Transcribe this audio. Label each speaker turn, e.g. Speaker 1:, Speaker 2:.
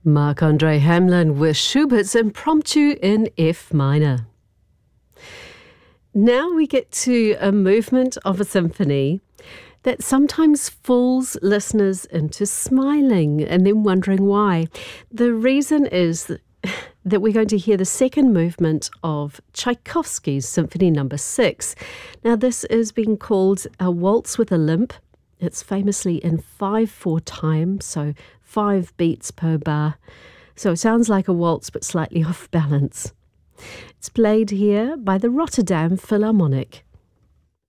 Speaker 1: Marc-Andre Hamelin with Schubert's Impromptu in F minor. Now we get to a movement of a symphony that sometimes fools listeners into smiling and then wondering why. The reason is that we're going to hear the second movement of Tchaikovsky's Symphony No. 6. Now this is being called a waltz with a limp. It's famously in 5/4 time, so 5 beats per bar. So it sounds like a waltz but slightly off balance. It's played here by the Rotterdam Philharmonic.